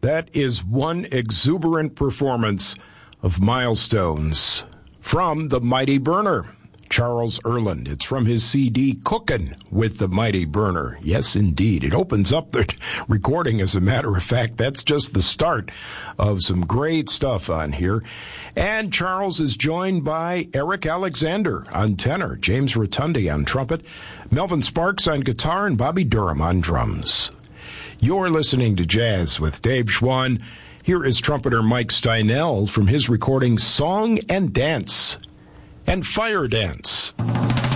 That is one exuberant performance of Milestones from the Mighty Burner, Charles Earland. It's from his CD, Cookin' with the Mighty Burner. Yes, indeed. It opens up the recording, as a matter of fact. That's just the start of some great stuff on here. And Charles is joined by Eric Alexander on tenor, James Rotundi on trumpet, Melvin Sparks on guitar, and Bobby Durham on drums. You're listening to Jazz with Dave Schwann. Here is trumpeter Mike Steinell from his recording Song and Dance and Fire Dance.